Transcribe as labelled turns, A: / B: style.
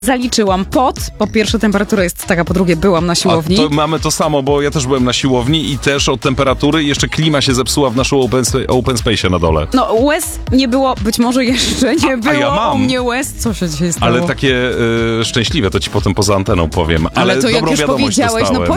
A: Zaliczyłam po pierwsze temperatura jest taka, po drugie byłam na siłowni.
B: To mamy to samo, bo ja też byłem na siłowni i też od temperatury jeszcze klima się zepsuła w naszym open space'ie na dole.
A: No łez nie było, być może jeszcze nie było
B: ja mam.
A: u mnie łez. Co się dzisiaj stało?
B: Ale takie szczęśliwe, to ci potem poza anteną powiem. Ale
A: to jak
B: dobrą
A: już
B: wiadomość
A: powiedziałeś,
B: dostałem.
A: no